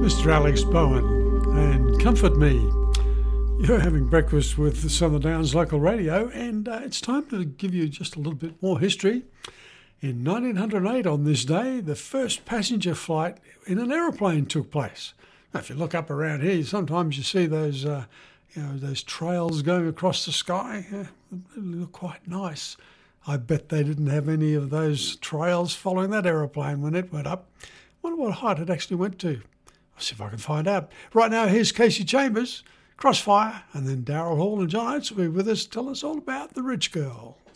Mr. Alex Bowen and Comfort Me. You're having breakfast with the Southern Downs Local Radio, and it's time to give you just a little bit more history. In 1908, on this day, the first passenger flight in an aeroplane took place. Now, if you look up around here, sometimes you see those, those trails going across the sky. They look quite nice. I bet they didn't have any of those trails following that aeroplane when it went up. I wonder what height it actually went to. I'll see if I can find out. Right now, here's Casey Chambers, Crossfire, and then Daryl Hall and John Oates will be with us to tell us all about The Rich Girl.